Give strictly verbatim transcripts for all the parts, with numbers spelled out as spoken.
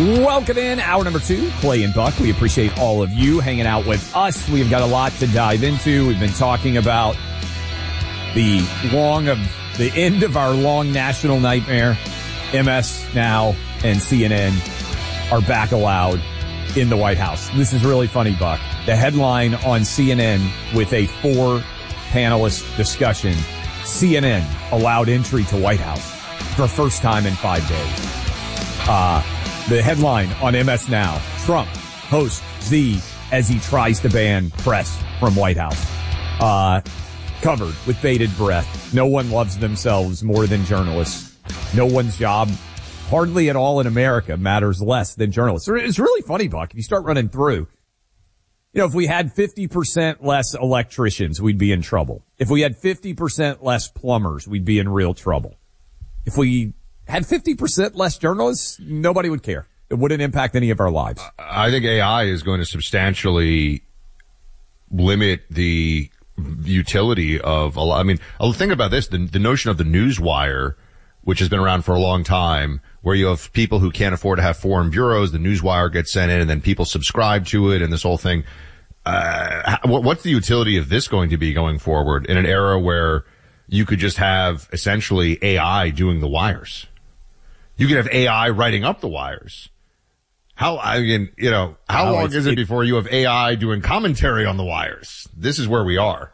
Welcome in, hour number two, Clay and Buck. We appreciate all of you hanging out with us. We've got a lot to dive into. We've been talking about the long of the end of our long national nightmare. M S Now and C N N are back allowed in the White House. This is really funny, Buck. The headline on C N N with a four-panelist discussion, C N N allowed entry to White House for first time in five days. Uh, the headline on M S Now, Trump hosts Z as he tries to ban press from White House. Uh, covered with bated breath. No one loves themselves more than journalists. No one's job, hardly at all in America, matters less than journalists. It's really funny, Buck, if you start running through. You know, if we had fifty percent less electricians, we'd be in trouble. If we had fifty percent less plumbers, we'd be in real trouble. If we had fifty percent less journalists, nobody would care. It wouldn't impact any of our lives. I think A I is going to substantially limit the utility of a lot. I mean, think about this, the, the notion of the newswire, which has been around for a long time, where you have people who can't afford to have foreign bureaus, the newswire gets sent in, and then people subscribe to it, and this whole thing. Uh, what's the utility of this going to be going forward in an era where you could just have essentially A I doing the wires? You could have A I writing up the wires. How, I mean, you know, how oh, long is it, it before you have A I doing commentary on the wires? This is where we are.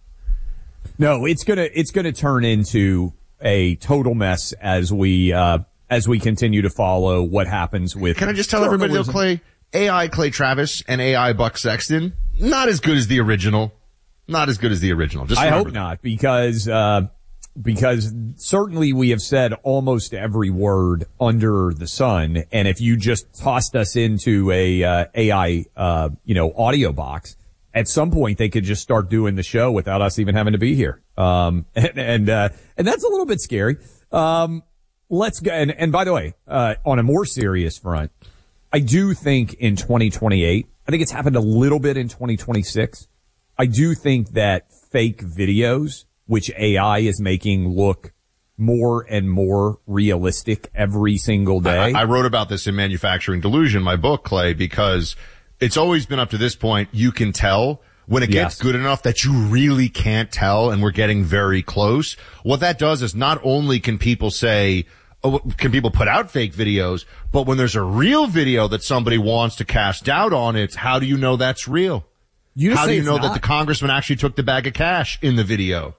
No, it's gonna, it's gonna turn into a total mess as we, uh, as we continue to follow what happens with. Can I just tell everybody though, Clay, A I Clay Travis and A I Buck Sexton, not as good as the original. Not as good as the original. Just I hope that. not, because, uh, because certainly we have said almost every word under the sun. And if you just tossed us into a, uh, A I, uh, you know, audio box, at some point they could just start doing the show without us even having to be here. Um, and, and, uh, and that's a little bit scary. Um, let's go. And, and by the way, uh, on a more serious front, I do think in twenty twenty-eight, I think it's happened a little bit in twenty twenty-six. I do think that fake videos, which A I is making look more and more realistic every single day. I, I wrote about this in Manufacturing Delusion, my book, Clay, because it's always been up to this point, you can tell when it gets yes. good enough that you really can't tell, and we're getting very close. What that does is not only can people say, oh, can people put out fake videos, but when there's a real video that somebody wants to cast doubt on it, how do you know that's real? You how do you know not. that the congressman actually took the bag of cash in the video?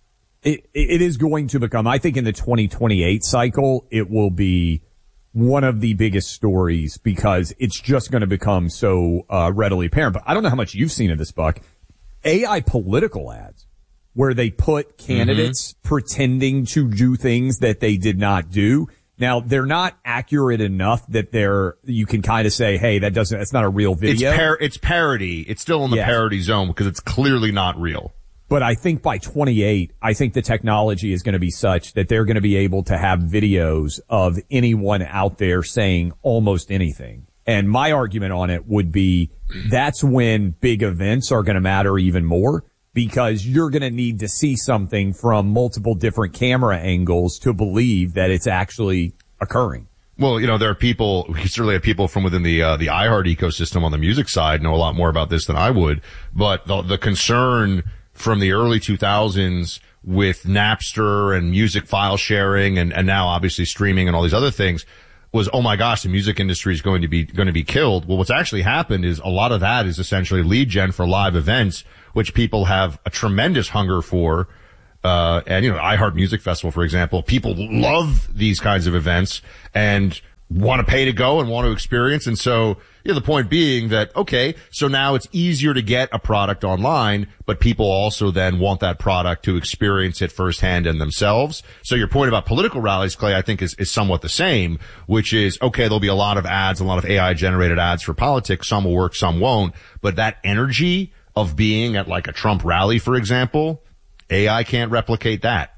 It, it is going to become, I think in the twenty twenty-eight cycle, it will be one of the biggest stories because it's just going to become so uh, readily apparent. But I don't know how much you've seen of this, Buck. A I political ads where they put candidates mm-hmm. pretending to do things that they did not do. Now, they're not accurate enough that they're, you can kind of say, hey, that doesn't, that's not a real video. It's, par- it's parody. It's still in the yes. parody zone because it's clearly not real. But I think by twenty-eight, I think the technology is going to be such that they're going to be able to have videos of anyone out there saying almost anything. And my argument on it would be that's when big events are going to matter even more because you're going to need to see something from multiple different camera angles to believe that it's actually occurring. Well, you know, there are people, we certainly have people from within the, uh, the iHeart ecosystem on the music side know a lot more about this than I would, but the, the concern from the early two thousands with Napster and music file sharing and, and now obviously streaming and all these other things was, oh my gosh, the music industry is going to be, going to be killed. Well, what's actually happened is a lot of that is essentially lead gen for live events, which people have a tremendous hunger for. Uh, and you know, iHeart Music Festival, for example, people love these kinds of events and want to pay to go and want to experience. And so, you know, the point being that, okay, so now it's easier to get a product online, but people also then want that product to experience it firsthand and themselves. So your point about political rallies, Clay, I think is, is somewhat the same, which is, okay, there'll be a lot of ads, a lot of A I generated ads for politics. Some will work, some won't. But that energy of being at like a Trump rally, for example, A I can't replicate that.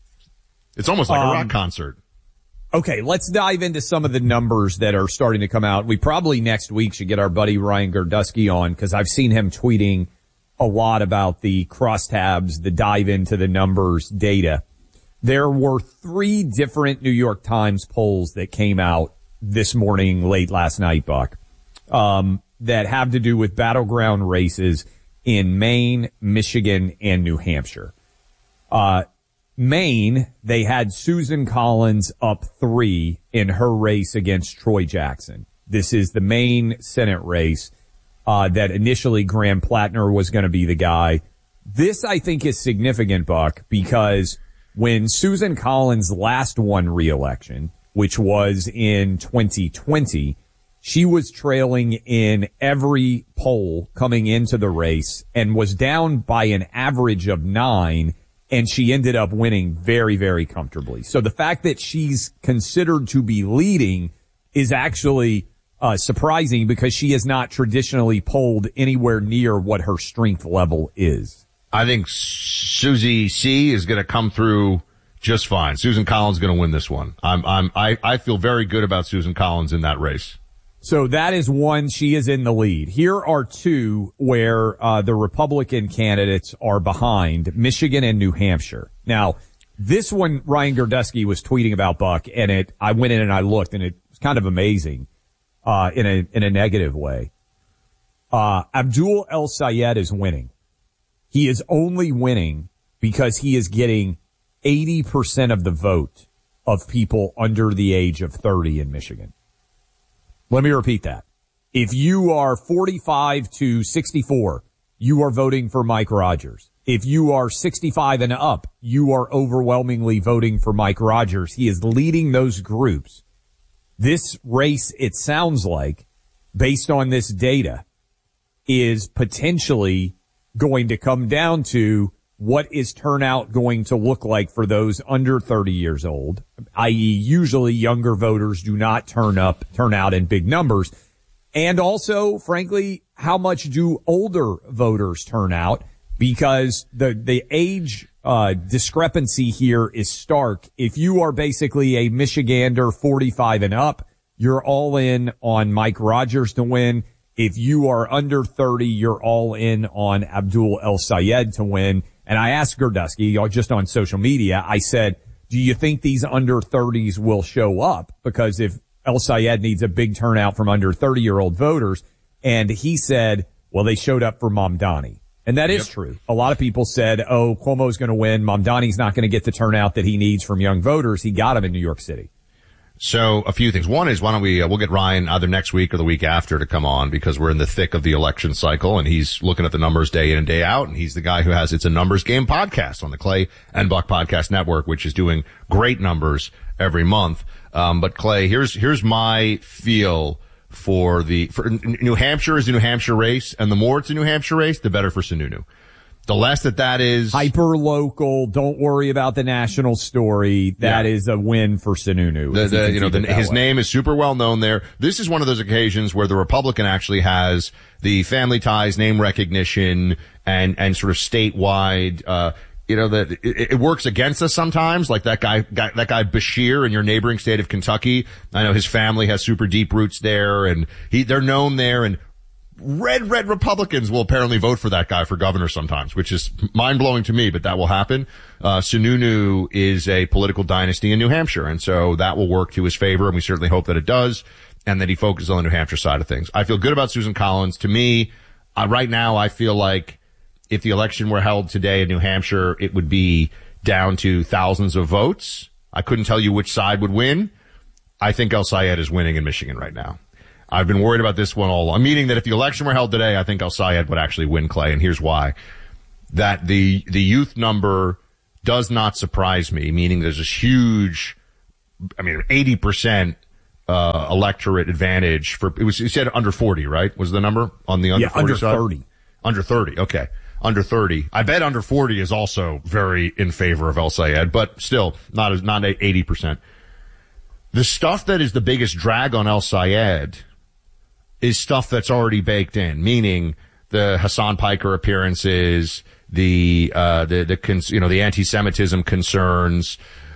It's almost like um, a rock concert. Okay, let's dive into some of the numbers that are starting to come out. We probably next week should get our buddy Ryan Gerdusky on because I've seen him tweeting a lot about the crosstabs, the dive into the numbers data. There were three different New York Times polls that came out this morning, late last night, Buck, um, that have to do with battleground races in Maine, Michigan, and New Hampshire. Uh, Maine, they had Susan Collins up three in her race against Troy Jackson. This is the Maine Senate race, uh, that initially Graham Plattner was going to be the guy. This, I think, is significant, Buck, because when Susan Collins last won re-election, which was in twenty twenty, she was trailing in every poll coming into the race and was down by an average of nine, and she ended up winning very, very comfortably. So the fact that she's considered to be leading is actually uh, surprising because she has not traditionally polled anywhere near what her strength level is. I think Susie C is going to come through just fine. Susan Collins is going to win this one. I'm, I'm, I, I feel very good about Susan Collins in that race. So that is one. She is in the lead. Here are two where uh the Republican candidates are behind, Michigan and New Hampshire. Now, this one Ryan Gerdusky was tweeting about, Buck, and it I went in and I looked, and it was kind of amazing uh in a in a negative way. Uh Abdul El Sayed is winning. He is only winning because he is getting eighty percent of the vote of people under the age of thirty in Michigan. Let me repeat that. If you are forty-five to sixty-four, you are voting for Mike Rogers. If you are sixty-five and up, you are overwhelmingly voting for Mike Rogers. He is leading those groups. This race, it sounds like, based on this data, is potentially going to come down to what is turnout going to look like for those under thirty years old, that is usually younger voters do not turn up, turn out in big numbers. And also, frankly, how much do older voters turn out? Because the, the age, uh, discrepancy here is stark. If you are basically a Michigander forty-five and up, you're all in on Mike Rogers to win. If you are under thirty, you're all in on Abdul El Sayed to win. And I asked Gerdusky, just on social media, I said, do you think these under thirties will show up? Because if El Sayed needs a big turnout from under thirty-year-old voters, and he said, well, they showed up for Mamdani. And that is yep. true. A lot of people said, oh, Cuomo's going to win. Mamdani's not going to get the turnout that he needs from young voters. He got him in New York City. So a few things. One is, why don't we, uh, we'll get Ryan either next week or the week after to come on, because we're in the thick of the election cycle and he's looking at the numbers day in and day out. And he's the guy who has It's a Numbers Game podcast on the Clay and Buck Podcast Network, which is doing great numbers every month. Um, but Clay, here's, here's my feel for the, for New Hampshire is a New Hampshire race, and the more it's a New Hampshire race, the better for Sununu. The less that that is hyper local, don't worry about the national story. That yeah. is a win for Sununu. The, the, you know, the, his way. name is super well known there. This is one of those occasions where the Republican actually has the family ties, name recognition, and and sort of statewide. Uh, you know, that it, it works against us sometimes. Like that guy, guy, that guy Bashir in your neighboring state of Kentucky. I know his family has super deep roots there, and he they're known there. And Red, red Republicans will apparently vote for that guy for governor sometimes, which is mind-blowing to me, but that will happen. Uh, Sununu is a political dynasty in New Hampshire, and so that will work to his favor, and we certainly hope that it does, and that he focuses on the New Hampshire side of things. I feel good about Susan Collins. To me, uh, right now, I feel like if the election were held today in New Hampshire, it would be down to thousands of votes. I couldn't tell you which side would win. I think El Sayed is winning in Michigan right now. I've been worried about this one all along, meaning that if the election were held today, I think El Sayed would actually win, Clay, and here's why. That the, the youth number does not surprise me, meaning there's this huge, I mean, eighty percent, uh, electorate advantage for, it was, you said under forty, right? Was the number on the under yeah, forty under side? thirty. Under thirty, okay. Under thirty. I bet under forty is also very in favor of El Sayed, but still, not as, not eighty percent. The stuff that is the biggest drag on El Sayed is stuff that's already baked in, meaning the Hassan Piker appearances, the, uh, the, the, cons- you know, the anti-Semitism concerns,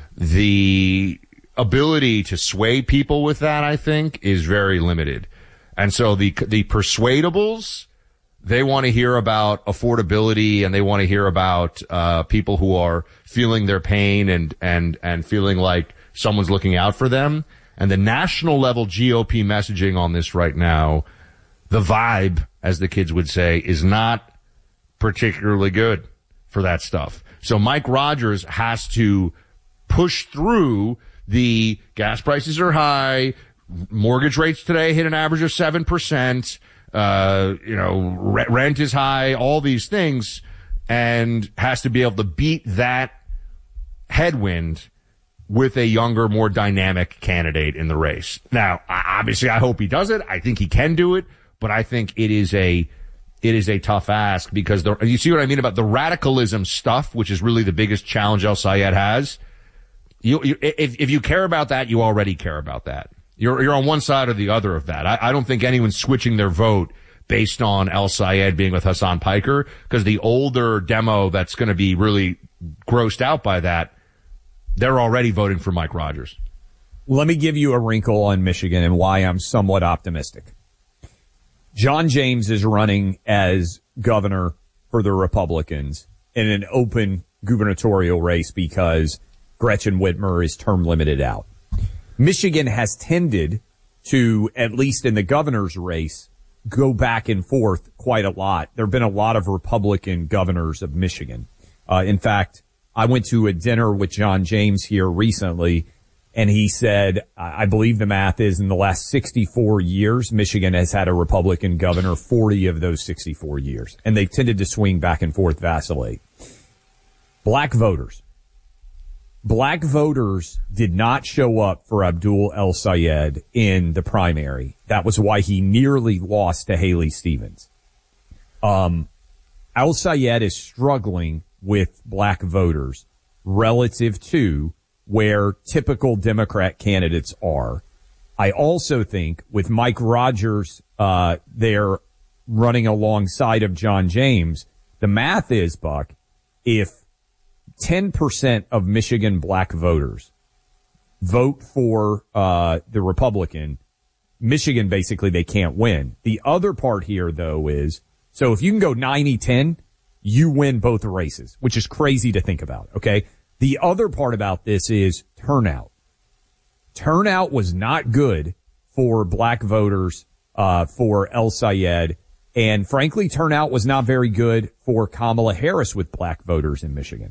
the ability to sway people with that, I think, is very limited. And so the, the persuadables, they want to hear about affordability, and they want to hear about, uh, people who are feeling their pain and, and, and feeling like someone's looking out for them. And the national level G O P messaging on this right now, the vibe, as the kids would say, is not particularly good for that stuff. So Mike Rogers has to push through the gas prices are high, mortgage rates today hit an average of seven percent, uh, you know, re- rent is high, all these things, and has to be able to beat that headwind with a younger, more dynamic candidate in the race. Now, obviously, I hope he does it. I think he can do it, but I think it is a it is a tough ask because the, you see what I mean about the radicalism stuff, which is really the biggest challenge El Sayed has. You, you if if you care about that, you already care about that. You're you're on one side or the other of that. I, I don't think anyone's switching their vote based on El Sayed being with Hassan Piker, because the older demo that's going to be really grossed out by that, they're already voting for Mike Rogers. Let me give you a wrinkle on Michigan and why I'm somewhat optimistic. John James is running as governor for the Republicans in an open gubernatorial race because Gretchen Whitmer is term limited out. Michigan has tended to, at least in the governor's race, go back and forth quite a lot. There have been a lot of Republican governors of Michigan. Uh, in fact, I went to a dinner with John James here recently, and he said, I believe the math is in the last sixty-four years, Michigan has had a Republican governor forty of those sixty-four years, and they've tended to swing back and forth, vacillate. Black voters. Black voters did not show up for Abdul El Sayed in the primary. That was why he nearly lost to Haley Stevens. Um, El Sayed is struggling with black voters relative to where typical Democrat candidates are. I also think with Mike Rogers, uh, there running alongside of John James, the math is, Buck, if ten percent of Michigan black voters vote for, uh, the Republican, Michigan, basically, they can't win. The other part here, though, is, so if you can go ninety ten, you win both races, which is crazy to think about, okay? The other part about this is turnout. Turnout was not good for black voters, uh, for El Sayed. And frankly, turnout was not very good for Kamala Harris with black voters in Michigan.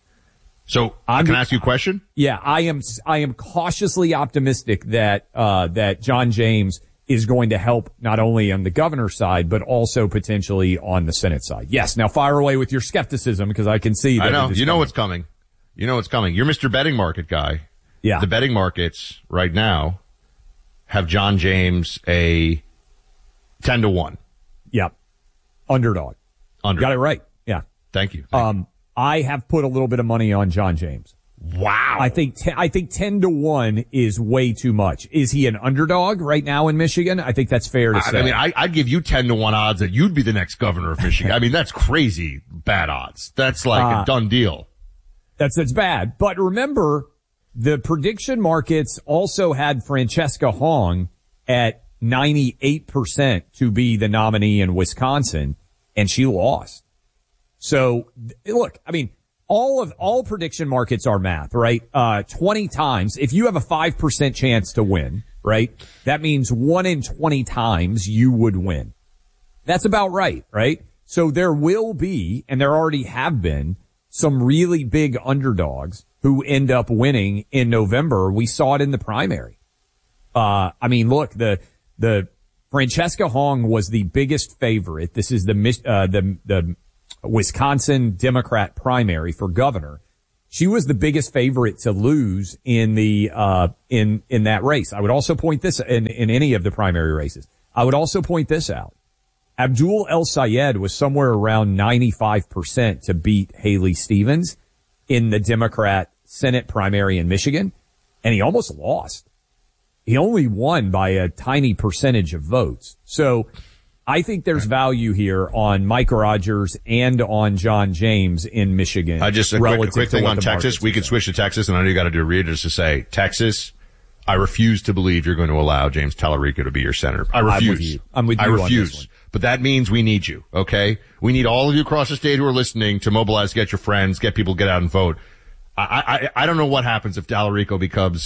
So I can ask you a question? Yeah, I am, I am cautiously optimistic that, uh, that John James is going to help not only on the governor's side, but also potentially on the Senate side. Yes. Now fire away with your skepticism because I can see that. I know. You know coming. what's coming. You know what's coming. You're Mister Betting Market guy. Yeah. The betting markets right now have John James a ten to one. Yep. Underdog. Underdog. Got it right. Yeah. Thank you. Thank um, you. I have put a little bit of money on John James. Wow. I think, te- I think ten to one is way too much. Is he an underdog right now in Michigan? I think that's fair to I, say. I mean, I, I'd give you ten to one odds that you'd be the next governor of Michigan. I mean, that's crazy bad odds. That's like uh, a done deal. That's, that's bad. But remember, the prediction markets also had Francesca Hong at ninety-eight percent to be the nominee in Wisconsin, and she lost. So, look, I mean, all of, all prediction markets are math, right? Uh, twenty times, if you have a five percent chance to win, right? That means one in twenty times you would win. That's about right, right? So there will be, and there already have been, some really big underdogs who end up winning in November. We saw it in the primary. Uh, I mean, look, the, the Francesca Hong was the biggest favorite. This is the, uh, the, the Wisconsin Democrat primary for governor. She was the biggest favorite to lose in the, uh, in, in that race. I would also point this in, in any of the primary races. I would also point this out. Abdul El Sayed was somewhere around ninety-five percent to beat Haley Stevens in the Democrat Senate primary in Michigan, and he almost lost. He only won by a tiny percentage of votes. So I think there's value here on Mike Rogers and on John James in Michigan. I just a quick, quick thing on Texas. We could switch to Texas, and I know you got to do a read just to say, Texas, I refuse to believe you're going to allow James Tallarico to be your senator. I refuse. I'm with you. I'm with you I on refuse. this one. But that means we need you, okay? We need all of you across the state who are listening to mobilize, get your friends, get people, get out and vote. I, I, I don't know what happens if Tallarico becomes,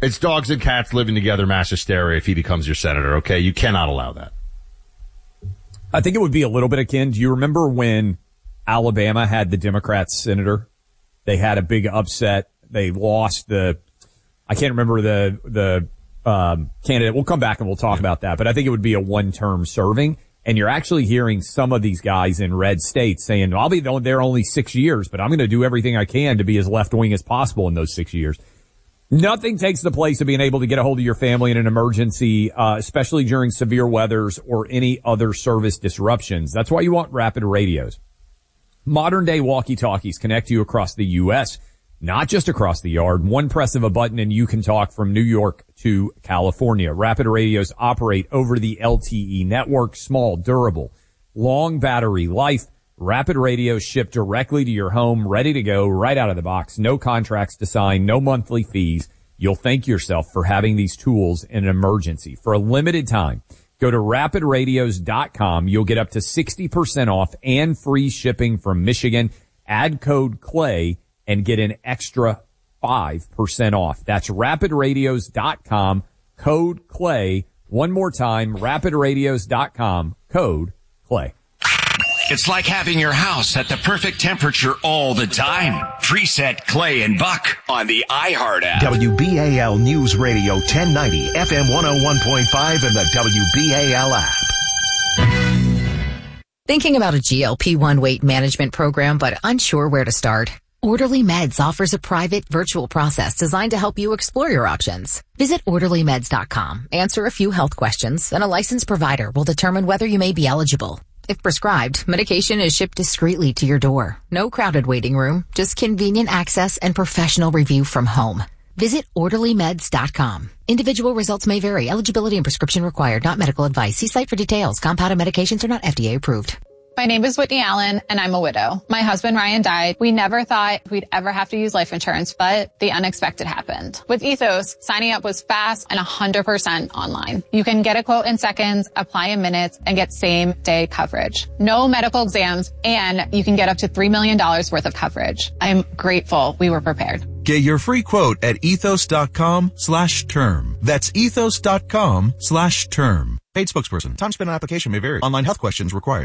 It's dogs and cats living together, mass hysteria if he becomes your senator, okay? You cannot allow that. I think it would be a little bit akin. Do you remember when Alabama had the Democrat senator? They had a big upset. They lost the, I can't remember the, the, um, candidate. We'll come back and we'll talk about that, but I think it would be a one-term serving. And you're actually hearing some of these guys in red states saying, I'll be there only six years, but I'm going to do everything I can to be as left-wing as possible in those six years. Nothing takes the place of being able to get a hold of your family in an emergency, uh, especially during severe weathers or any other service disruptions. That's why you want Rapid Radios. Modern day walkie-talkies connect you across the U S, not just across the yard. One press of a button and you can talk from New York to California. Rapid Radios operate over the L T E network, small, durable, long battery life. Rapid Radios ship directly to your home, ready to go, right out of the box. No contracts to sign, no monthly fees. You'll thank yourself for having these tools in an emergency. For a limited time, go to rapid radios dot com. You'll get up to sixty percent off and free shipping from Michigan. Add code CLAY and get an extra five percent off. That's rapid radios dot com, code CLAY. One more time, rapid radios dot com, code CLAY. It's like having your house at the perfect temperature all the time. Preset Clay and Buck on the iHeart app. W B A L News Radio ten ninety, F M one oh one point five, and the W B A L app. Thinking about a G L P one weight management program but unsure where to start? Orderly Meds offers a private virtual process designed to help you explore your options. Visit orderly meds dot com, answer a few health questions, and a licensed provider will determine whether you may be eligible. If prescribed, medication is shipped discreetly to your door. No crowded waiting room, just convenient access and professional review from home. Visit orderly meds dot com. Individual results may vary. Eligibility and prescription required. Not medical advice. See site for details. Compounded medications are not F D A approved. My name is Whitney Allen, and I'm a widow. My husband, Ryan, died. We never thought we'd ever have to use life insurance, but the unexpected happened. With Ethos, signing up was fast and one hundred percent online. You can get a quote in seconds, apply in minutes, and get same-day coverage. No medical exams, and you can get up to three million dollars worth of coverage. I'm grateful we were prepared. Get your free quote at ethos dot com slash term. That's ethos dot com slash term. Paid spokesperson. Time spent on application may vary. Online health questions required.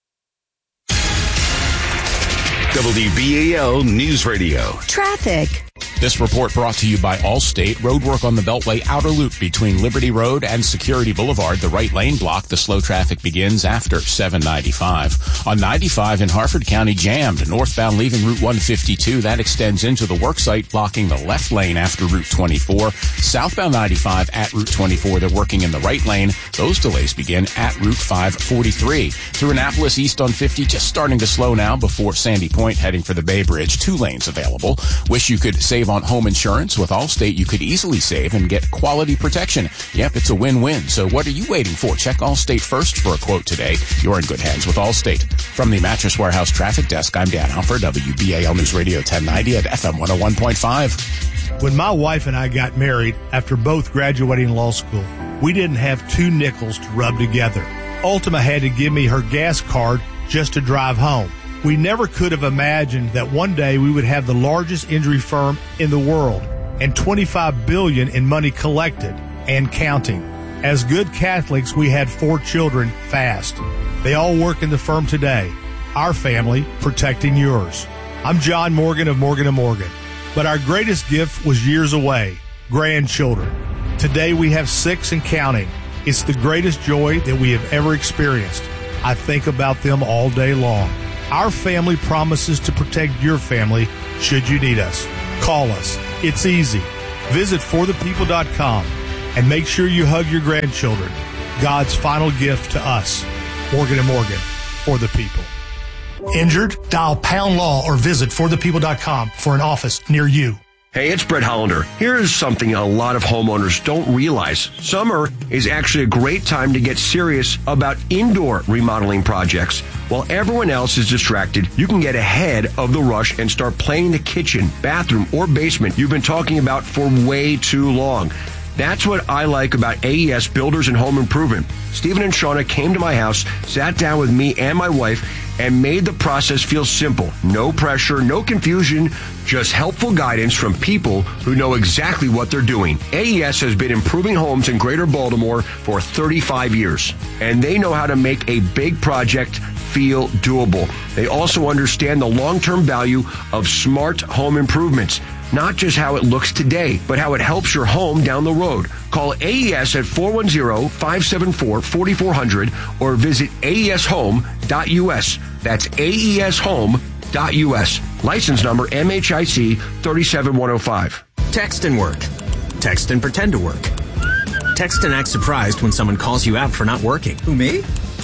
W B A L News Radio. Traffic. This report brought to you by Allstate. Roadwork on the Beltway outer loop between Liberty Road and Security Boulevard. The right lane blocked. The slow traffic begins after seven ninety-five. On ninety-five in Harford County, jammed. Northbound leaving Route one fifty-two. That extends into the work site, blocking the left lane after Route twenty-four. Southbound ninety-five at Route twenty-four. They're working in the right lane. Those delays begin at Route five forty-three. Through Annapolis east on fifty, just starting to slow now before Sandy Point, heading for the Bay Bridge. Two lanes available. Wish you could save on home insurance. With Allstate, you could easily save and get quality protection. Yep, it's a win-win. So what are you waiting for? Check Allstate first for a quote today. You're in good hands with Allstate. From the Mattress Warehouse Traffic Desk, I'm Dan Humper, W B A L News Radio ten ninety at F M one oh one point five. When my wife and I got married after both graduating law school, we didn't have two nickels to rub together. Ultima had to give me her gas card just to drive home. We never could have imagined that one day we would have the largest injury firm in the world and twenty-five billion dollars in money collected and counting. As good Catholics, we had four children fast. They all work in the firm today. Our family protecting yours. I'm John Morgan of Morgan and Morgan. But our greatest gift was years away, grandchildren. Today we have six and counting. It's the greatest joy that we have ever experienced. I think about them all day long. Our family promises to protect your family should you need us. Call us. It's easy. Visit for the people dot com and make sure you hug your grandchildren. God's final gift to us. Morgan and Morgan, for the people. Injured? Dial pound law or visit for the people dot com for an office near you. Hey, it's Brett Hollander. Here's something a lot of homeowners don't realize. Summer is actually a great time to get serious about indoor remodeling projects. While everyone else is distracted, you can get ahead of the rush and start planning the kitchen, bathroom, or basement you've been talking about for way too long. That's what I like about A E S Builders and Home Improvement. Stephen and Shauna came to my house, sat down with me and my wife, and made the process feel simple. No pressure, no confusion, just helpful guidance from people who know exactly what they're doing. A E S has been improving homes in Greater Baltimore for thirty-five years, and they know how to make a big project feel doable. They also understand the long-term value of smart home improvements. Not just how it looks today, but how it helps your home down the road. Call A E S at four one zero, five seven four, four four zero zero or visit A E S home dot U S. That's A E S home dot U S. License number M H I C three seven one zero five. Text and work. Text and pretend to work. Text and act surprised when someone calls you out for not working. Who, me?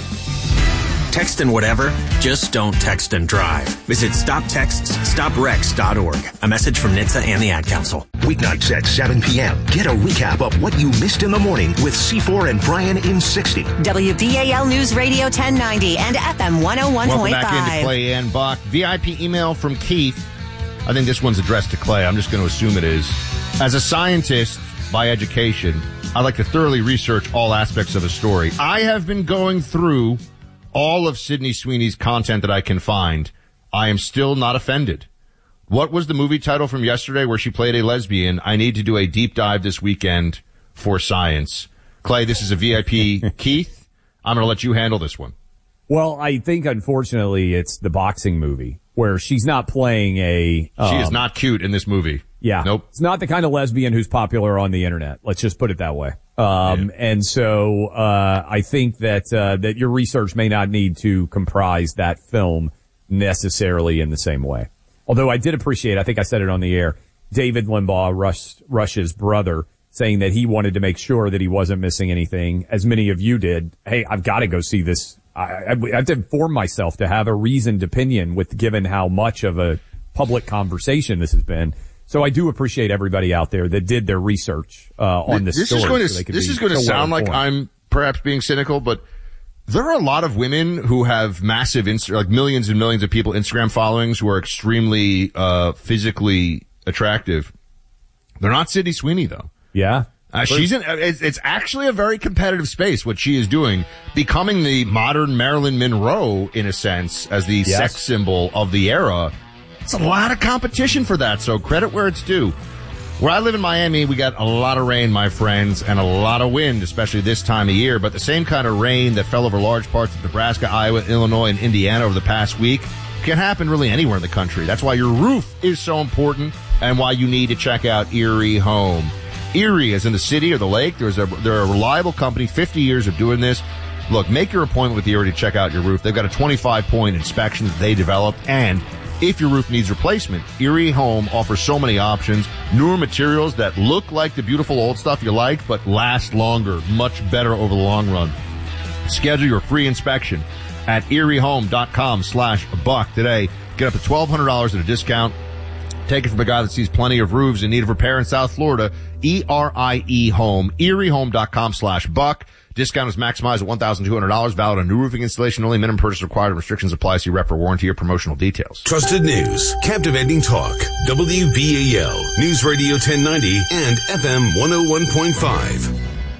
Text and whatever, just don't text and drive. Visit stop texts stop wrecks dot org. A message from N H T S A and the Ad Council. Weeknights at seven p.m. Get a recap of what you missed in the morning with C four and Brian in sixty. W B A L News Radio ten ninety and F M one oh one point five. Welcome back into Clay and Buck. V I P email from Keith. I think this one's addressed to Clay. I'm just going to assume it is. As a scientist by education, I like to thoroughly research all aspects of a story. I have been going through all of Sydney Sweeney's content that I can find. I am still not offended. What was the movie title from yesterday where she played a lesbian? I need to do a deep dive this weekend for science. Clay, this is a V I P. Keith, I'm going to let you handle this one. Well, I think, unfortunately, it's the boxing movie where she's not playing a... Um, she is not cute in this movie. Yeah. Nope. It's not the kind of lesbian who's popular on the internet. Let's just put it that way. Um, yeah. And so, uh, I think that, uh, that your research may not need to comprise that film necessarily in the same way. Although I did appreciate, I think I said it on the air, David Limbaugh, Rush, Rush's brother, saying that he wanted to make sure that he wasn't missing anything, as many of you did. Hey, I've got to go see this. I, I, I have to inform myself to have a reasoned opinion with given how much of a public conversation this has been. So I do appreciate everybody out there that did their research uh, on this, this story. Is going to, so this is going to so sound like I'm perhaps being cynical, but there are a lot of women who have massive, Insta- like millions and millions of people Instagram followings who are extremely uh physically attractive. They're not Sydney Sweeney, though. Yeah. Uh, she's in, it's, it's actually a very competitive space, what she is doing, becoming the modern Marilyn Monroe, in a sense, as the yes. sex symbol of the era. It's a lot of competition for that, so credit where it's due. Where I live in Miami, we got a lot of rain, my friends, and a lot of wind, especially this time of year. But the same kind of rain that fell over large parts of Nebraska, Iowa, Illinois, and Indiana over the past week can happen really anywhere in the country. That's why your roof is so important and why you need to check out Erie Home. Erie is in the city or the lake. There's a, they're a reliable company, fifty years of doing this. Look, make your appointment with Erie to check out your roof. They've got a twenty-five point inspection that they developed, and if your roof needs replacement, Erie Home offers so many options. Newer materials that look like the beautiful old stuff you like, but last longer, much better over the long run. Schedule your free inspection at erie home dot com slash buck today. Get up to twelve hundred dollars at a discount. Take it from a guy that sees plenty of roofs in need of repair in South Florida. E R I E Home, erie home dot com slash buck. Discount is maximized at one thousand two hundred dollars. Valid on new roofing installation only. Minimum purchase required. Restrictions apply. See rep for warranty or promotional details. Trusted news. Captivating talk. W B A L. News Radio ten ninety and F M one oh one point five.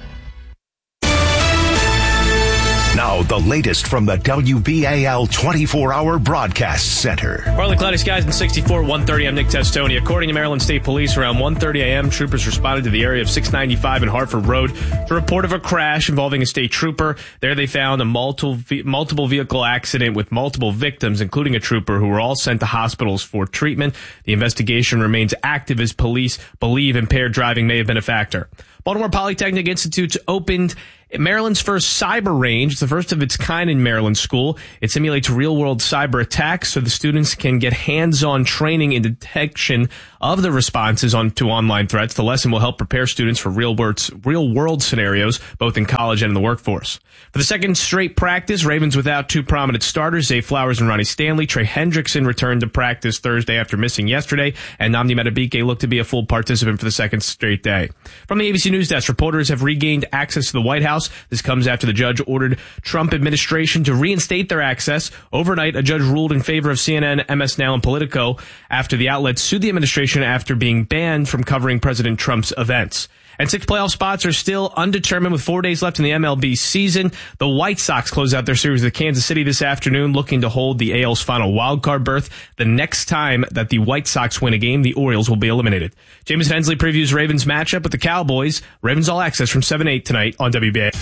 Now, the latest from the W B A L twenty-four hour Broadcast Center. Partly cloudy skies in sixty-four, one thirty. I'm Nick Testoni. According to Maryland State Police, around one thirty a.m., troopers responded to the area of six ninety-five and Hartford Road to report of a crash involving a state trooper. There they found a multiple, multiple vehicle accident with multiple victims, including a trooper, who were all sent to hospitals for treatment. The investigation remains active as police believe impaired driving may have been a factor. Baltimore Polytechnic Institute opened Maryland's first cyber range. It's the first of its kind in Maryland school. It simulates real-world cyber attacks so the students can get hands-on training in detection of the responses on to online threats. The lesson will help prepare students for real-world, real-world scenarios, both in college and in the workforce. For the second straight practice, Ravens without two prominent starters, Zay Flowers and Ronnie Stanley. Trey Hendrickson returned to practice Thursday after missing yesterday, and Nnamdi Madubuike looked to be a full participant for the second straight day. From the A B C News Desk, reporters have regained access to the White House. This comes after the judge ordered Trump administration to reinstate their access. Overnight, a judge ruled in favor of C N N, M S Now, and Politico after the outlets sued the administration after being banned from covering President Trump's events. And six playoff spots are still undetermined with four days left in the M L B season. The White Sox close out their series with Kansas City this afternoon, looking to hold the A L's final wildcard berth. The next time that the White Sox win a game, the Orioles will be eliminated. Jameson Hensley previews Ravens matchup with the Cowboys. Ravens All Access from seven to eight tonight on W B A.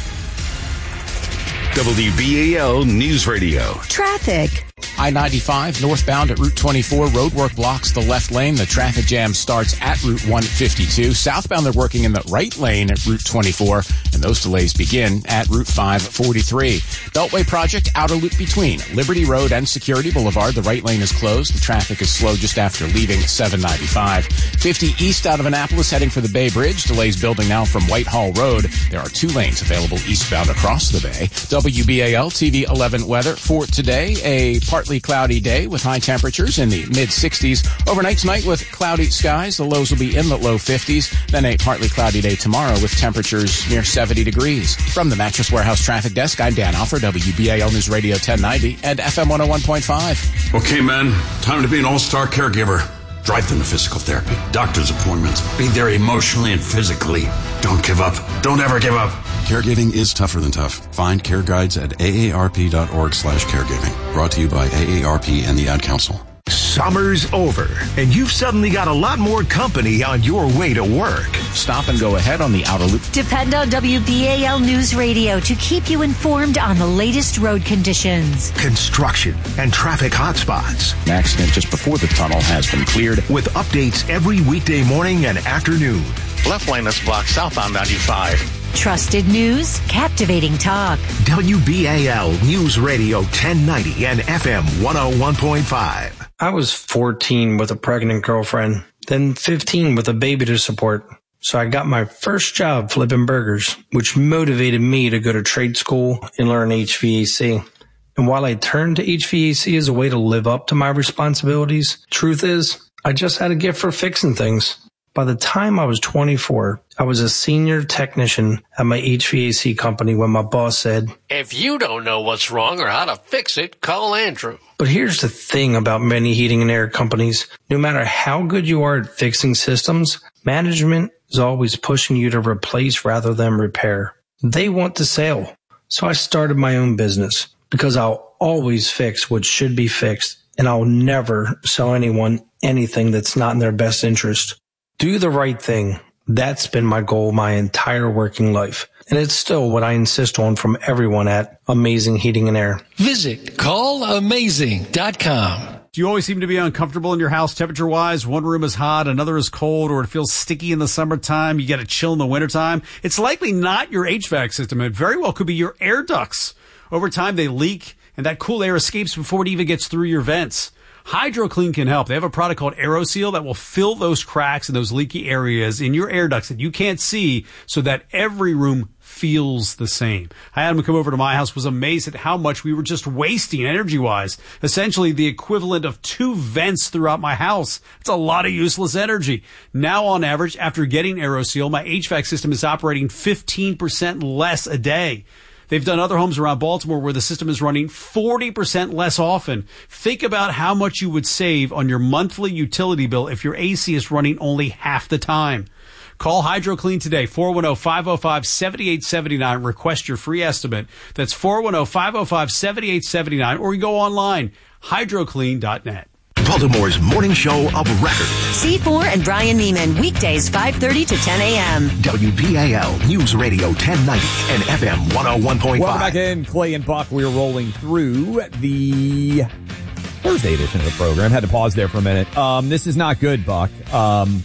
W B A L News Radio. Traffic. I ninety-five northbound at Route twenty-four. Roadwork blocks the left lane. The traffic jam starts at Route one fifty-two. Southbound, they're working in the right lane at Route twenty-four, and those delays begin at Route five forty-three. Beltway project, outer loop between Liberty Road and Security Boulevard. The right lane is closed. The traffic is slow just after leaving seven ninety-five. fifty east out of Annapolis heading for the Bay Bridge. Delays building now from Whitehall Road. There are two lanes available eastbound across the bay. W B A L T V eleven weather for today. A partly cloudy day with high temperatures in the mid sixties. Overnight tonight with cloudy skies. The lows will be in the low fifties. Then a partly cloudy day tomorrow with temperatures near seventy degrees. From the Mattress Warehouse Traffic Desk, I'm Dan Alfer, W B A L News Radio ten ninety and F M one oh one point five. Okay, men, time to be an all-star caregiver. Drive them to physical therapy, doctor's appointments. Be there emotionally and physically. Don't give up. Don't ever give up. Caregiving is tougher than tough. Find care guides at A A R P dot org slash caregiving. Brought to you by A A R P and the Ad Council. Summer's over, and you've suddenly got a lot more company on your way to work. Stop and go ahead on the outer loop. Depend on W B A L News Radio to keep you informed on the latest road conditions, construction, and traffic hotspots. An accident just before the tunnel has been cleared. With updates every weekday morning and afternoon. Left lane is blocked southbound ninety-five. Trusted news, captivating talk. W B A L News Radio ten ninety and F M one oh one point five. I was fourteen with a pregnant girlfriend, then fifteen with a baby to support. So I got my first job flipping burgers, which motivated me to go to trade school and learn H V A C. And while I turned to H V A C as a way to live up to my responsibilities, truth is, I just had a gift for fixing things. By the time I was twenty-four, I was a senior technician at my H V A C company when my boss said, "If you don't know what's wrong or how to fix it, call Andrew." But here's the thing about many heating and air companies. No matter how good you are at fixing systems, management is always pushing you to replace rather than repair. They want the sale. So I started my own business because I'll always fix what should be fixed, and I'll never sell anyone anything that's not in their best interest. Do the right thing. That's been my goal my entire working life. And it's still what I insist on from everyone at Amazing Heating and Air. Visit call amazing dot com. Do you always seem to be uncomfortable in your house temperature-wise? One room is hot, another is cold, or it feels sticky in the summertime, you get a chill in the wintertime? It's likely not your H V A C system. It very well could be your air ducts. Over time, they leak, and that cool air escapes before it even gets through your vents. HydroClean can help. They have a product called AeroSeal that will fill those cracks and those leaky areas in your air ducts that you can't see so that every room feels the same. I had him come over to my house, was amazed at how much we were just wasting energy-wise. Essentially the equivalent of two vents throughout my house. It's a lot of useless energy. Now on average, after getting AeroSeal, my H V A C system is operating fifteen percent less a day. They've done other homes around Baltimore where the system is running forty percent less often. Think about how much you would save on your monthly utility bill if your A C is running only half the time. Call HydroClean today, four one zero, five zero five, seven eight seven nine. Request your free estimate. That's four one zero, five zero five, seven eight seven nine. Or you go online, hydro clean dot net. Baltimore's morning show of record. C four and Brian Neiman, weekdays five thirty to ten a.m. W B A L News Radio ten ninety and F M one oh one point five. Welcome back in, Clay and Buck. We are rolling through the Thursday edition of the program. Had to pause there for a minute. Um, this is not good, Buck. Um,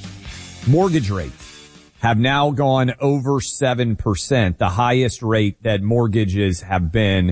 mortgage rates have now gone over seven percent, the highest rate that mortgages have been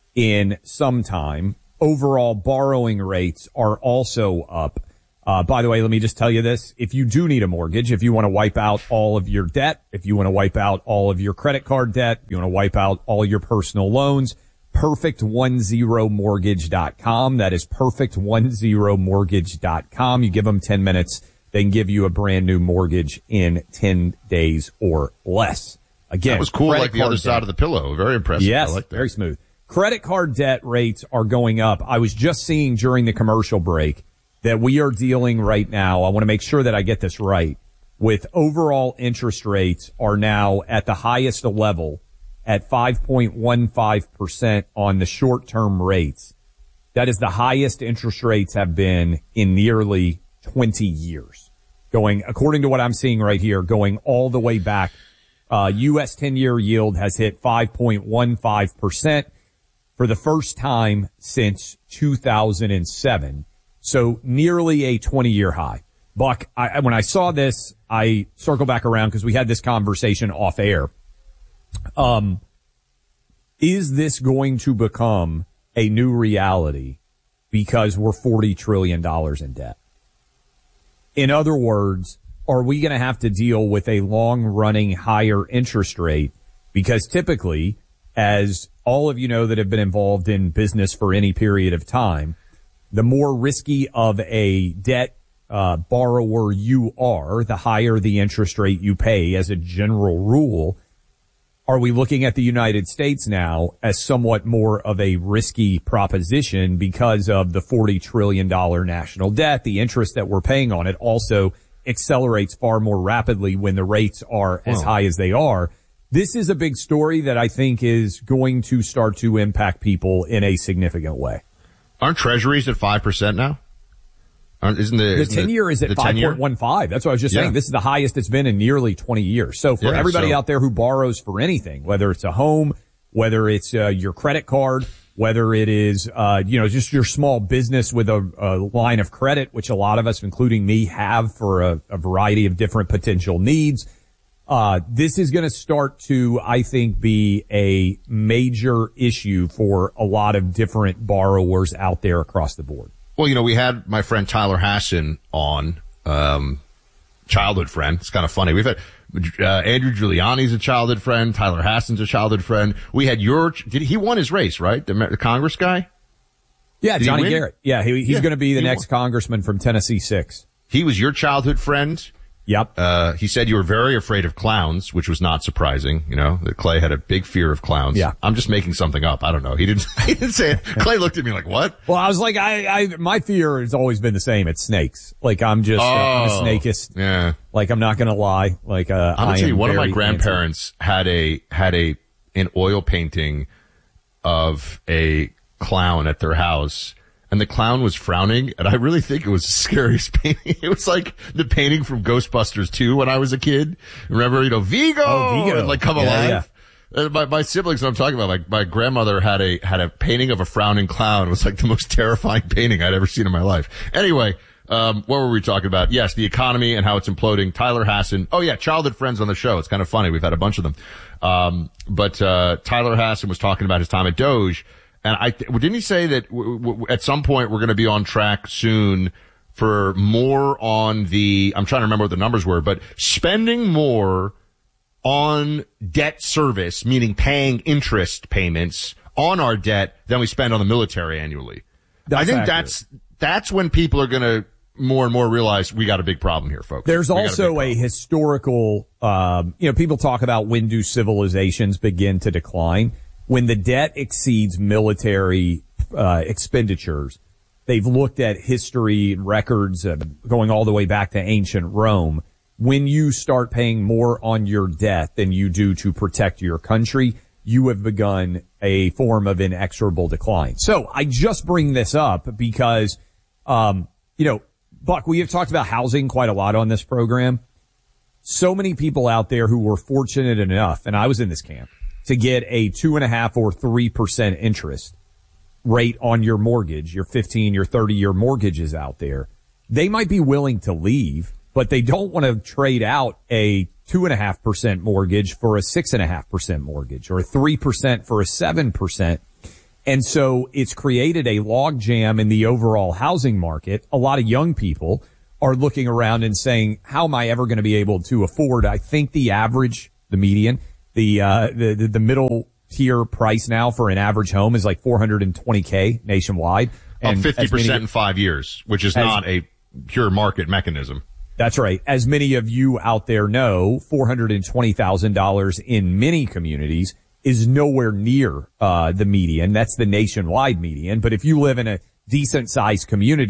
in some time. Overall borrowing rates are also up. Uh, by the way, let me just tell you this. If you do need a mortgage, if you want to wipe out all of your debt, if you want to wipe out all of your credit card debt, if you want to wipe out all your personal loans, perfect ten mortgage dot com. That is perfect ten mortgage dot com. You give them ten minutes, they can give you a brand new mortgage in ten days or less. Again, that was cool, like the other side of the pillow. Very impressive. Yes, I like that. Very smooth. Credit card debt rates are going up. I was just seeing during the commercial break that we are dealing right now. I want to make sure that I get this right with overall interest rates are now at the highest level at five point one five percent on the short-term rates. That is the highest interest rates have been in nearly twenty years. Going, according to what I'm seeing right here, going all the way back, uh, U S ten-year yield has hit five point one five percent for the first time since two thousand seven. So nearly a twenty-year high. Buck, I, when I saw this, I circle back around because we had this conversation off air. Um, is this going to become a new reality because we're forty trillion dollars in debt? In other words, are we going to have to deal with a long-running higher interest rate? Because typically, as all of you know that have been involved in business for any period of time, the more risky of a debt uh, borrower you are, the higher the interest rate you pay as a general rule. Are we looking at the United States now as somewhat more of a risky proposition because of the forty trillion dollars national debt? The interest that we're paying on it also accelerates far more rapidly when the rates are as Wow. high as they are. This is a big story that I think is going to start to impact people in a significant way. Aren't treasuries at five percent now? Aren't, isn't the, The isn't ten-year is at the five ten-year? point one five. That's what I was just Yeah. saying. This is the highest it's been in nearly twenty years. So for Yeah, everybody so- out there who borrows for anything, whether it's a home, whether it's uh, your credit card, whether it is, uh, you know, just your small business with a, a line of credit, which a lot of us, including me, have for a, a variety of different potential needs. Uh, this is going to start to, I think, be a major issue for a lot of different borrowers out there across the board. Well, you know, we had my friend Tyler Hassan on, um, childhood friend. It's kind of funny. We've had, uh, Andrew Giuliani's a childhood friend. Tyler Hassan's a childhood friend. We had your, did he won his race, right? The, the Congress guy? Yeah, Did he Johnny win? Garrett. Yeah, he, he's Yeah, going to be the he next won. congressman from Tennessee six. He was your childhood friend. Yep. Uh, he said you were very afraid of clowns, which was not surprising. You know, that Clay had a big fear of clowns. Yeah. I'm just making something up. I don't know. He didn't, he didn't say it. Clay looked at me like, what? Well, I was like, I, I, my fear has always been the same. It's snakes. Like, I'm just, uh, I'm a Oh, snakeist. Yeah. Like, I'm not going to lie. Like, uh, I'm I gonna tell you, am one of my very grandparents had a, had a, an oil painting of a clown at their house. And the clown was frowning, and I really think it was the scariest painting. It was like the painting from Ghostbusters two when I was a kid. Remember, you know, Vigo, Oh, Vigo. and like come Yeah, alive. And my, my siblings, what I'm talking about, like my grandmother had a, had a painting of a frowning clown. It was like the most terrifying painting I'd ever seen in my life. Anyway, um, what were we talking about? Yes, the economy and how it's imploding. Tyler Hassan. Oh yeah, childhood friends on the show. It's kind of funny. We've had a bunch of them. Um, but, uh, Tyler Hassan was talking about his time at Doge. And I, th- didn't he say that w- w- at some point we're going to be on track soon for more on the, I'm trying to remember what the numbers were, but spending more on debt service, meaning paying interest payments on our debt than we spend on the military annually. That's I think accurate. that's, that's when people are going to more and more realize we got a big problem here, folks. There's We got a also big a, problem. historical, um, you know, people talk about when do civilizations begin to decline. When the debt exceeds military uh, expenditures, they've looked at history and records uh, going all the way back to ancient Rome. When you start paying more on your debt than you do to protect your country, you have begun a form of inexorable decline. So I just bring this up because, um, you know, Buck, we have talked about housing quite a lot on this program. So many people out there who were fortunate enough, and I was in this camp, to get a two and a half or three percent interest rate on your mortgage, your fifteen, your thirty year mortgages out there. They might be willing to leave, but they don't want to trade out a two and a half percent mortgage for a six and a half percent mortgage or a three percent for a seven percent. And so it's created a logjam in the overall housing market. A lot of young people are looking around and saying, how am I ever going to be able to afford? I think the average, the median, The, uh, the, the, the middle tier price now for an average home is like four hundred twenty K nationwide. Up And fifty as many- percent in five years, which is as- not a pure market mechanism. That's right. As many of you out there know, four hundred twenty thousand dollars in many communities is nowhere near, uh, the median. That's the nationwide median. But if you live in a decent sized community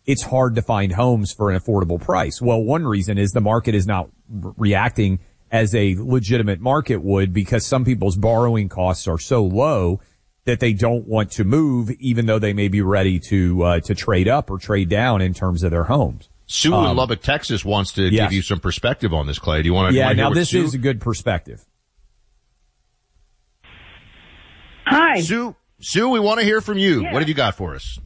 it's hard to find homes for an affordable price. Well, one reason is the market is not re- reacting as a legitimate market would, because some people's borrowing costs are so low that they don't want to move, even though they may be ready to uh, to trade up or trade down in terms of their homes. Sue um, in Lubbock, Texas wants to yes. give you some perspective on this, Clay. Do you want to? Yeah, hear now what this Sue? is a good perspective. Hi. Sue, Sue, we want to hear from you. Yeah. What have you got for us?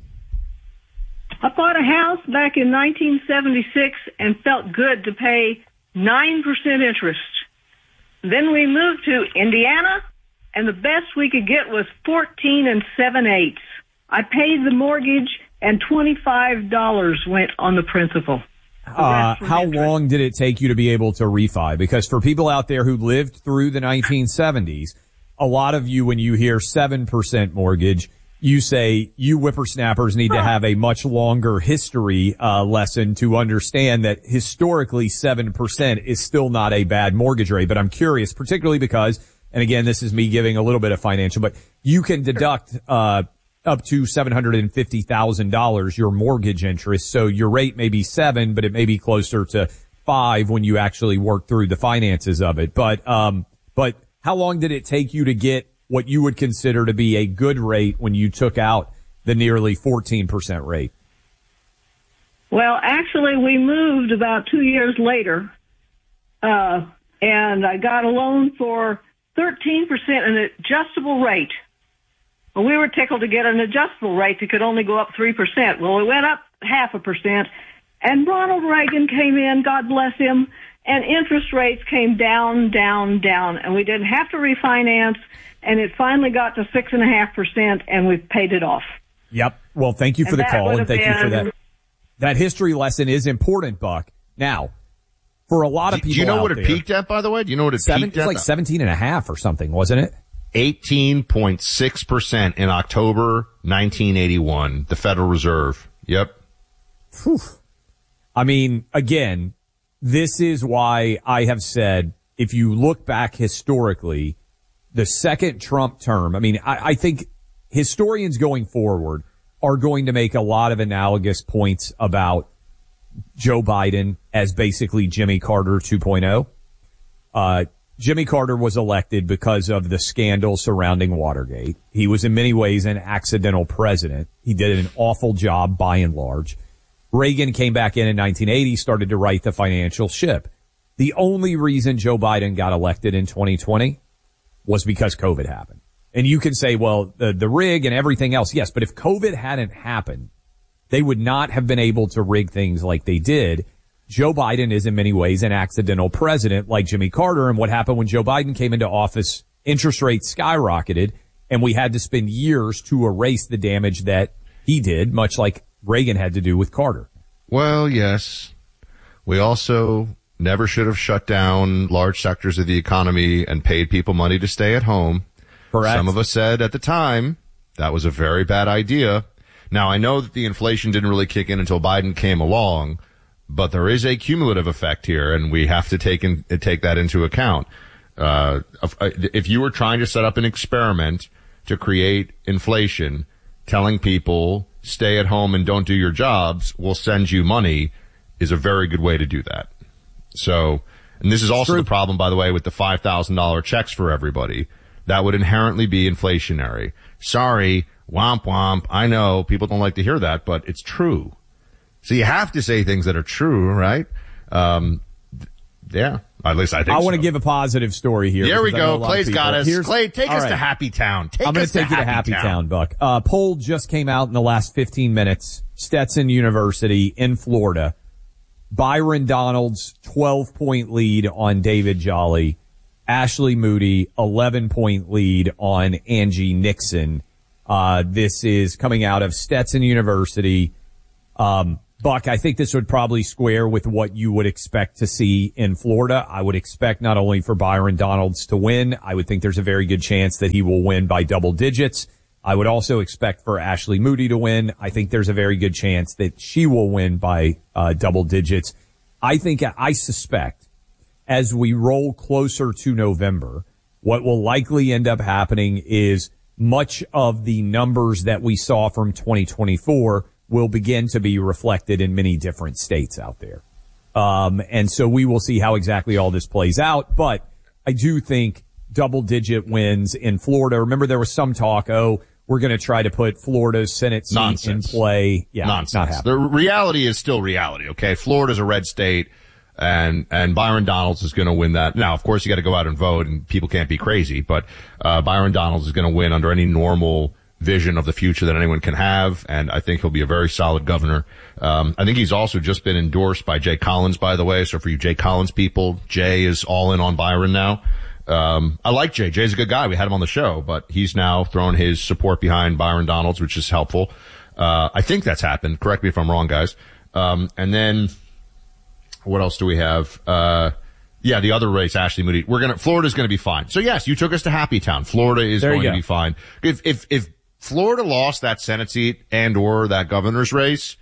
I bought a house back in nineteen seventy-six and felt good to pay nine percent interest. Then we moved to Indiana, and the best we could get was fourteen and seven eighths. I paid the mortgage, and twenty-five dollars went on the principal. Uh, how long did it take you to be able to refi? Because for people out there who lived through the nineteen seventies, a lot of you, when you hear seven percent mortgage, you say you whippersnappers need to have a much longer history uh, lesson to understand that historically seven percent is still not a bad mortgage rate. But I'm curious, particularly because, and again, this is me giving a little bit of financial, but you can deduct uh up to seven hundred fifty thousand dollars your mortgage interest. So your rate may be seven, but it may be closer to five when you actually work through the finances of it. But um but how long did it take you to get what you would consider to be a good rate when you took out the nearly fourteen percent rate? Well, actually, we moved about two years later, uh, and I got a loan for thirteen percent, an adjustable rate. Well, we were tickled to get an adjustable rate that could only go up three percent. Well, it went up half a percent, and Ronald Reagan came in, God bless him, and interest rates came down, down, down, and we didn't have to refinance, and it finally got to six and a half percent, and we've paid it off. Yep. Well, thank you for And the that call, would and have thank you for been- that. That history lesson is important, Buck. Now, for a lot of Do, people do you know out what it there, peaked at, by the way? Do you know what it seven, peaked it's at? like seventeen and a half or something, wasn't it? eighteen point six percent in October nineteen eighty-one, the Federal Reserve. Yep. Whew. I mean, again, this is why I have said, if you look back historically, the second Trump term, I mean, I, I think historians going forward are going to make a lot of analogous points about Joe Biden as basically Jimmy Carter two point oh. Uh, Jimmy Carter was elected because of the scandal surrounding Watergate. He was in many ways an accidental president. He did an awful job by and large. Reagan came back in in nineteen eighty, started to right the financial ship. The only reason Joe Biden got elected in twenty twenty was because COVID happened. And you can say, well, the, the rig and everything else, yes, but if COVID hadn't happened, they would not have been able to rig things like they did. Joe Biden is in many ways an accidental president like Jimmy Carter. And what happened when Joe Biden came into office, interest rates skyrocketed and we had to spend years to erase the damage that he did, much like Reagan had to do with Carter. Well, yes. We also never should have shut down large sectors of the economy and paid people money to stay at home. Correct. Some of us said at the time that was a very bad idea. Now, I know that the inflation didn't really kick in until Biden came along, but there is a cumulative effect here, and we have to take in, take that into account. Uh, if you were trying to set up an experiment to create inflation, telling people stay at home and don't do your jobs, we'll send you money, is a very good way to do that. So, and this is also True. the problem, by the way, with the five thousand dollars checks for everybody. That would inherently be inflationary. Sorry, womp womp. I know people don't like to hear that, but it's true. So you have to say things that are true, right? Um, yeah, at least I think I want to so. give a positive story here. There we because I know go. a lot of Clay's people- got us. Here's- Clay, take all us right. to Happy Town. Take I'm going us to take you to Happy Town. Town, Buck. Uh, poll just came out in the last fifteen minutes. Stetson University in Florida. Byron Donalds, twelve point lead on David Jolly. Ashley Moody, eleven point lead on Angie Nixon. Uh, this is coming out of Stetson University. Um, Buck, I think this would probably square with what you would expect to see in Florida. I would expect not only for Byron Donalds to win, I would think there's a very good chance that he will win by double digits. I would also expect for Ashley Moody to win. I think there's a very good chance that she will win by uh, double digits. I think, I suspect, as we roll closer to November, what will likely end up happening is much of the numbers that we saw from twenty twenty-four will begin to be reflected in many different states out there. Um, and so we will see how exactly all this plays out. But I do think double digit wins in Florida. Remember, there was some talk, oh, we're going to try to put Florida's Senate seat Nonsense. in play. Yeah, Nonsense. not happening. The reality is still reality, okay? Florida's a red state, and and Byron Donalds is going to win that. Now, of course, you got to go out and vote, and people can't be crazy, but uh Byron Donalds is going to win under any normal vision of the future that anyone can have, and I think he'll be a very solid governor. Um I think he's also just been endorsed by Jay Collins, by the way, so for you Jay Collins people, Jay is all in on Byron now. Um, I like Jay. Jay's a good guy. We had him on the show, but he's now thrown his support behind Byron Donalds, which is helpful. Uh, I think that's happened. Correct me if I'm wrong, guys. Um, and then what else do we have? Uh, yeah, the other race, Ashley Moody. We're gonna, Florida's gonna be fine. So yes, you took us to Happy Town. Florida is There you going to go. be fine. If, if, if Florida lost that Senate seat and or that governor's race,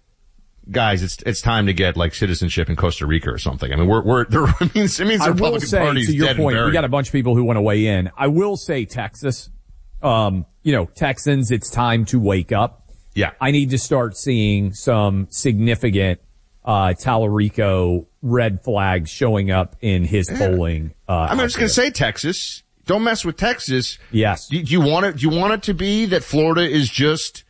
guys, it's it's time to get like citizenship in Costa Rica or something. I mean, we're we're there. I mean, it means the I will Republican say, Party's to your dead and point, we buried. got a bunch of people who want to weigh in. I will say Texas, um, you know, Texans, it's time to wake up. Yeah. I need to start seeing some significant, uh, Tallarico red flags showing up in his polling. Uh, I mean, I was out going to there. say Texas. Don't mess with Texas. Yes. Do, do you want it? Do you want it to be that Florida is just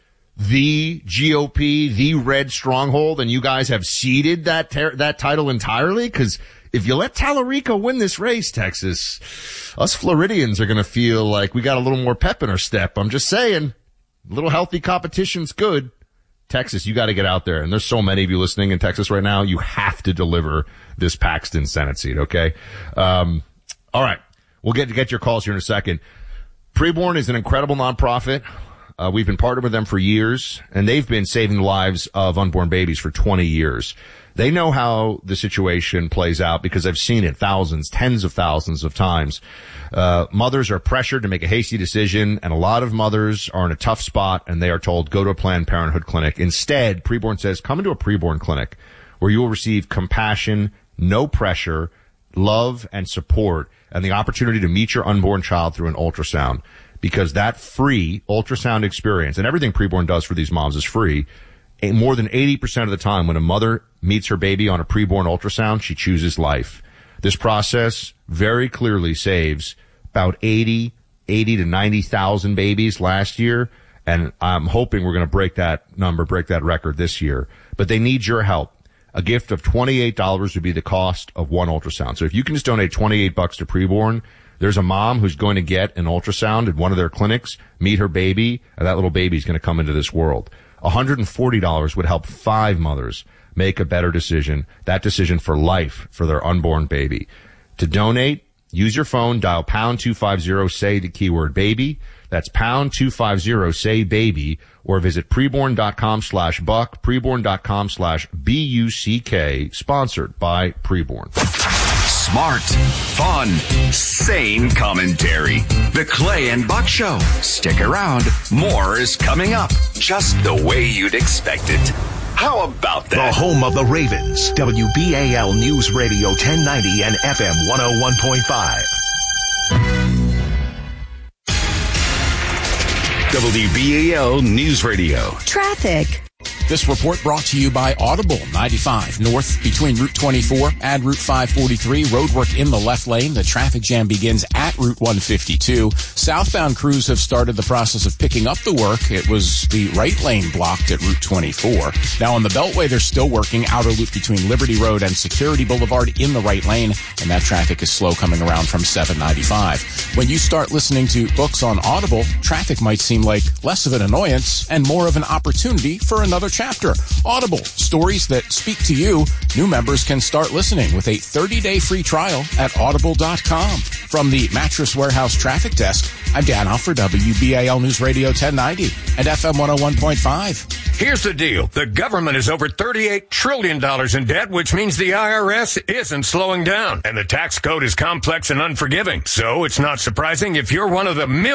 the G O P, the red stronghold, and you guys have ceded that ter- that title entirely? Because if you let Tallarico win this race, Texas, us Floridians are going to feel like we got a little more pep in our step. I'm just saying, a little healthy competition's good. Texas, you got to get out there. And there's so many of you listening in Texas right now. You have to deliver this Paxton Senate seat, okay? Um, all right. We'll get to get your calls here in a second. Preborn is an incredible nonprofit. Uh, we've been partnered with them for years, and they've been saving the lives of unborn babies for twenty years. They know how the situation plays out because I've seen it thousands, tens of thousands of times. Uh, mothers are pressured to make a hasty decision, and a lot of mothers are in a tough spot, and they are told, go to a Planned Parenthood clinic. Instead, Preborn says, come into a Preborn clinic where you will receive compassion, no pressure, love, and support, and the opportunity to meet your unborn child through an ultrasound. Because that free ultrasound experience, and everything Preborn does for these moms is free, and more than eighty percent of the time when a mother meets her baby on a preborn ultrasound, she chooses life. This process very clearly saves about eighty, eighty to ninety thousand babies last year, and I'm hoping we're going to break that number, break that record this year. But they need your help. A gift of twenty-eight dollars would be the cost of one ultrasound. So if you can just donate twenty-eight bucks to Preborn, there's a mom who's going to get an ultrasound at one of their clinics, meet her baby, and that little baby's going to come into this world. one hundred forty dollars would help five mothers make a better decision, that decision for life for their unborn baby. To donate, use your phone, dial pound two fifty, say the keyword baby. That's pound two fifty, say baby, or visit preborn.com slash buck, preborn.com slash B U C K, sponsored by Preborn. Smart, fun, sane commentary. The Clay and Buck Show. Stick around. More is coming up, just the way you'd expect it. How about that? The home of the Ravens, W B A L News Radio ten ninety and F M one oh one point five. W B A L News Radio. Traffic. This report brought to you by Audible ninety-five north between Route twenty-four and Route five forty-three. Roadwork in the left lane. The traffic jam begins at Route one fifty-two. Southbound crews have started the process of picking up the work. It was the right lane blocked at Route twenty-four. Now on the Beltway, they're still working outer loop between Liberty Road and Security Boulevard in the right lane, and that traffic is slow coming around from seven ninety-five. When you start listening to books on Audible, traffic might seem like less of an annoyance and more of an opportunity for another chapter. Audible, stories that speak to you. New members can start listening with a thirty-day free trial at audible dot com. From the Mattress Warehouse Traffic Desk, I'm Dan Huff for W B A L News Radio ten ninety and F M one oh one point five. Here's the deal. The government is over thirty-eight trillion dollars in debt, which means the I R S isn't slowing down. And the tax code is complex and unforgiving. So it's not surprising if you're one of the millions